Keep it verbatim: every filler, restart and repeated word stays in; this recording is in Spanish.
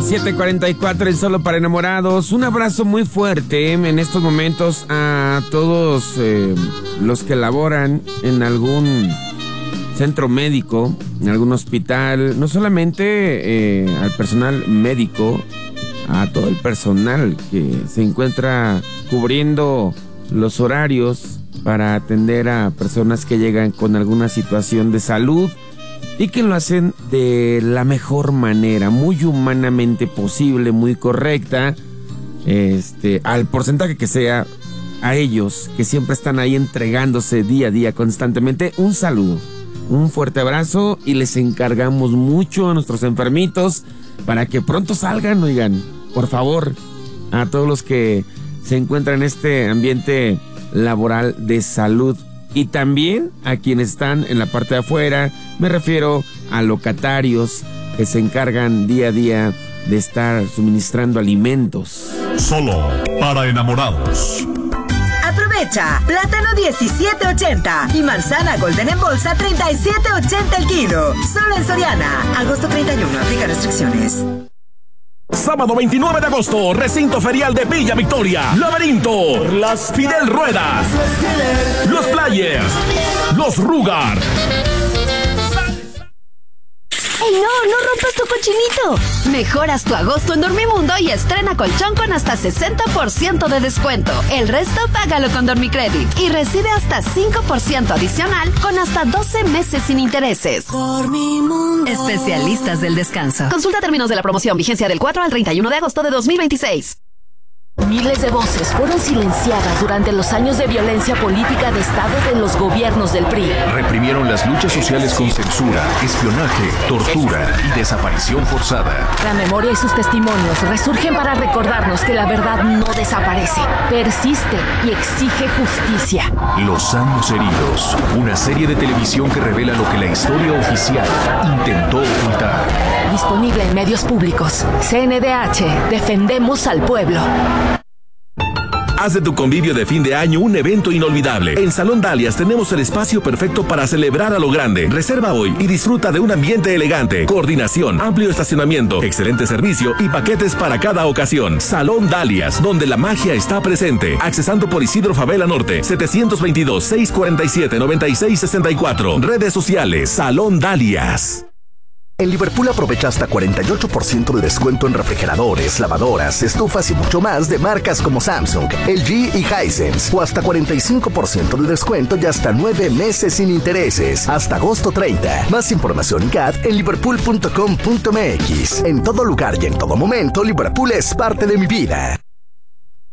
siete cuarenta y cuatro en Solo para Enamorados. Un abrazo muy fuerte en estos momentos a todos eh, los que laboran en algún centro médico, en algún hospital. No solamente eh, al personal médico, a todo el personal que se encuentra cubriendo los horarios para atender a personas que llegan con alguna situación de salud y que lo hacen de la mejor manera, muy humanamente posible, muy correcta, este, al porcentaje que sea, a ellos que siempre están ahí entregándose día a día constantemente. Un saludo, un fuerte abrazo, y les encargamos mucho a nuestros enfermitos para que pronto salgan, oigan, por favor, a todos los que se encuentran en este ambiente laboral de salud, y también a quienes están en la parte de afuera. Me refiero a locatarios que se encargan día a día de estar suministrando alimentos. Solo para enamorados. Aprovecha, plátano diecisiete ochenta y manzana golden en bolsa treinta y siete ochenta el kilo. Solo en Soriana. Agosto treinta y uno, aplica restricciones. Sábado veintinueve de agosto, recinto ferial de Villa Victoria, Laberinto, las Fidel Ruedas, los Players, los Rugar. ¡Ey, no! ¡No rompas tu cochinito! Mejoras tu agosto en Dormimundo y estrena colchón con hasta sesenta por ciento de descuento. El resto págalo con Dormicredit y recibe hasta cinco por ciento adicional con hasta doce meses sin intereses. Dormimundo. Especialistas del descanso. Consulta términos de la promoción. Vigencia del cuatro al treinta y uno de agosto de dos mil veintiséis. Miles de voces fueron silenciadas durante los años de violencia política de Estado de los gobiernos del P R I. Reprimieron las luchas sociales con censura, espionaje, tortura y desaparición forzada. La memoria y sus testimonios resurgen para recordarnos que la verdad no desaparece, persiste y exige justicia. Los años heridos, una serie de televisión que revela lo que la historia oficial intentó ocultar. Disponible en medios públicos. C N D H, defendemos al pueblo. Haz de tu convivio de fin de año un evento inolvidable. En Salón Dalias tenemos el espacio perfecto para celebrar a lo grande. Reserva hoy y disfruta de un ambiente elegante, coordinación, amplio estacionamiento, excelente servicio y paquetes para cada ocasión. Salón Dalias, donde la magia está presente. Accesando por Isidro Favela Norte, setecientos veintidós, seiscientos cuarenta y siete, noventa y seis sesenta y cuatro. Redes sociales, Salón Dalias. En Liverpool aprovecha hasta cuarenta y ocho por ciento de descuento en refrigeradores, lavadoras, estufas y mucho más de marcas como Samsung, L G y Hisense. O hasta cuarenta y cinco por ciento de descuento y hasta nueve meses sin intereses. Hasta agosto treinta. Más información y C A D en liverpool punto com punto m x. En todo lugar y en todo momento, Liverpool es parte de mi vida.